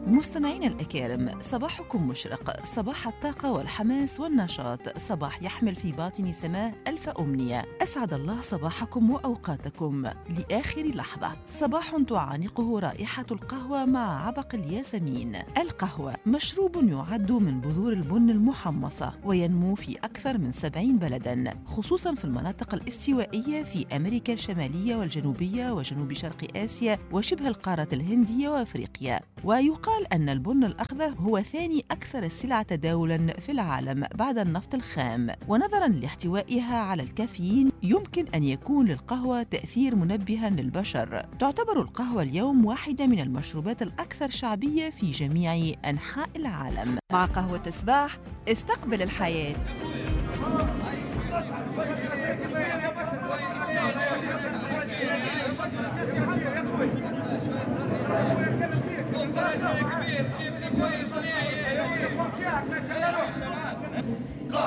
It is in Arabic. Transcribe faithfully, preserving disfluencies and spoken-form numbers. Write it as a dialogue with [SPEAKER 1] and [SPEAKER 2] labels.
[SPEAKER 1] مستمعينا الأكارم، صباحكم مشرق، صباح الطاقة والحماس والنشاط، صباح يحمل في باطن سماه ألف أمنية. أسعد الله صباحكم وأوقاتكم لآخر لحظة. صباح تعانقه رائحة القهوة مع عبق الياسمين. القهوة مشروب يعد من بذور البن المحمصة، وينمو في أكثر من سبعين بلداً، خصوصاً في المناطق الاستوائية في أمريكا الشمالية والجنوبية وجنوب شرق آسيا وشبه القارة الهندية وأفريقيا. ويقال أن البن الأخضر هو ثاني أكثر السلع تداولاً في العالم بعد النفط الخام، ونظراً لاحتوائها على الكافيين يمكن أن يكون للقهوة تأثير منبهاً للبشر. تعتبر القهوة اليوم واحدة من المشروبات الأكثر شعبية في جميع أنحاء العالم.
[SPEAKER 2] مع قهوة صباح استقبل الحياة.